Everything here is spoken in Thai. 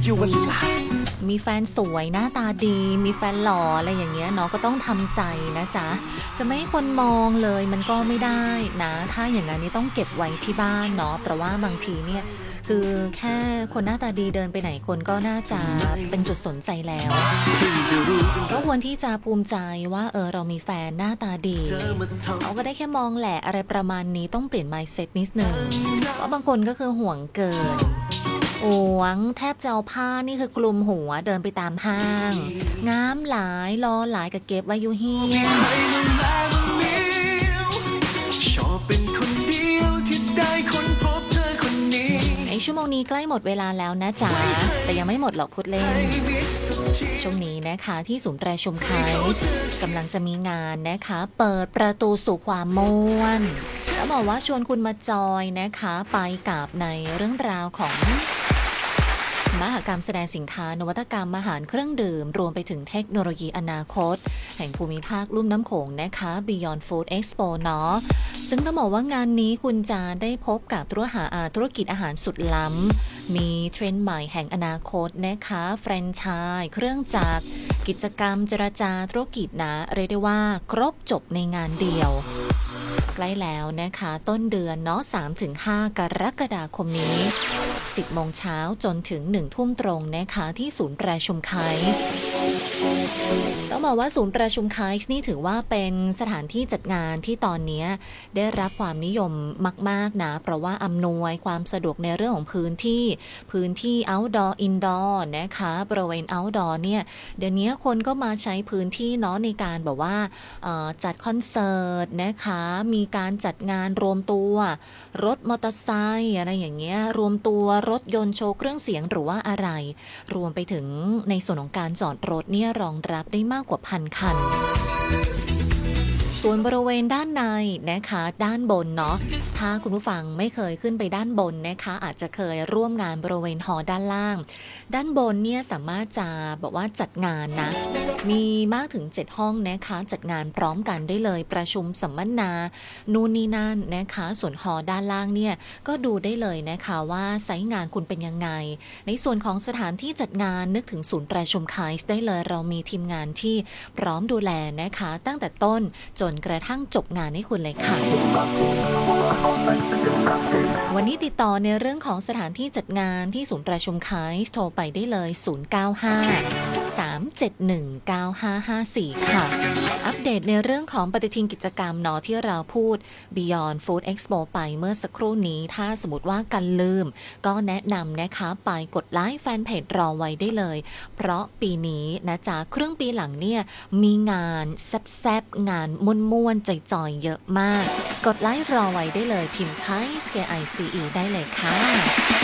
you a lot มีแฟนสวยหน้าตาดีมีแฟนหล่ออะไรอย่างเงี้ยเนาะก็ต้องทำใจนะจ๊ะจะไม่ให้คนมองเลยมันก็ไม่ได้นะถ้าอย่างนั้นนี่ต้องเก็บไว้ที่บ้านเนาะเพราะว่าบางทีเนี่ยคือแค่คนหน้าตาดีเดินไปไหนคนก็น่าจะเป็นจุดสนใจแล้วก็ควรที่จะภูมิใจว่าเรามีแฟนหน้าตาดีเขาก็ได้แค่มองแหละอะไรประมาณนี้ต้องเปลี่ยน mindset นิดนึงเพราะบางคนก็คือห่วงเกินหวงแทบจะเอาผ้านี่คือกลุ่มหัวเดินไปตามห้างงามหลายรอหลายกับเก็บไว้อยู่เฮียชอบเป็นคนเดียวที่ได้คนพบเธอคนนี้ในชั่วโมงนี้ใกล้หมดเวลาแล้วนะจ๊ะแต่ยังไม่หมดหรอกพูดเล่นช่วงนี้นะคะที่ศูนย์ประชุมไคส์กำลังจะมีงานนะคะเปิดประตูสู่ความม่วนแล้วบอกว่าชวนคุณมาจอยนะคะไปกับในเรื่องราวของมหกรรมแสดงสินค้านวัตกรรมอาหารเครื่องดื่มรวมไปถึงเทคโนโลยีอนาคตแห่งภูมิภาคลุ่มน้ำโขงนะคะ Beyond Food Expo เนาะซึ่งต้องบอกว่างานนี้คุณจะได้พบกับธุรกิจอาหารสุดล้ำมีเทรนด์ใหม่แห่งอนาคตนะคะแฟรนไชส์เครื่องจักรกิจกรรมเจรจาธุรกิจนะเรียกได้ว่าครบจบในงานเดียวใกล้แล้วนะคะต้นเดือนเนาะ 3-5 กรกฎาคมนี้ 10 โมงเช้าจนถึง 1 ทุ่มตรงนะคะที่ศูนย์ประชุมไคส์ต้องบอกว่าศูนย์ประชุมไคส์นี่ถือว่าเป็นสถานที่จัดงานที่ตอนนี้ได้รับความนิยมมากๆนะเพราะว่าอำนวยความสะดวกในเรื่องของพื้นที่ outdoor indoor นะคะบริเวณ outdoor เนี่ยเดี๋ยวนี้คนก็มาใช้พื้นที่เนาะในการแบบว่าจัดคอนเสิร์ตนะคะมีการจัดงานรวมตัวรถมอเตอร์ไซค์อะไรอย่างเงี้ยรวมตัวรถยนต์โชว์เครื่องเสียงหรือว่าอะไรรวมไปถึงในส่วนของการจอดรถเนี่ยรองรับได้มากกว่า1,000 คันส่วนบริเวณด้านในนะคะด้านบนเนาะถ้าคุณผู้ฟังไม่เคยขึ้นไปด้านบนนะคะอาจจะเคยร่วมงานบริเวณหอด้านล่างด้านบนเนี่ยสามารถจะบอกว่าจัดงานนะมีมากถึง7ห้องนะคะจัดงานพร้อมกันได้เลยประชุมสัมมนานู่นนี่นั่นนะคะส่วนหอด้านล่างเนี่ยก็ดูได้เลยนะคะว่าไซต์งานคุณเป็นยังไงในส่วนของสถานที่จัดงานนึกถึงศูนย์ประชุมไคส์ได้เลยเรามีทีมงานที่พร้อมดูแลนะคะตั้งแต่ต้นจนกระทั่งจบงานให้คุณเลยค่ะวันนี้ติดต่อในเรื่องของสถานที่จัดงานที่ศูนย์ประชุมไคส์โทรไปได้เลย095-371-9554ค่ะอัปเดตในเรื่องของปฏิทินกิจกรรมเนาะที่เราพูด Beyond Food Expo ไปเมื่อสักครู่นี้ถ้าสมมติว่ากันลืมก็แนะนำนะคะไปกดไลค์แฟนเพจรอไว้ได้เลยเพราะปีนี้นะจ๊ะครึ่งปีหลังเนี่ยมีงานแซ่บๆงานม่วนๆจอยๆเยอะมากกดไลค์รอไว้ได้เลยพิมพ์ไคส์ KICE ได้เลยค่ะ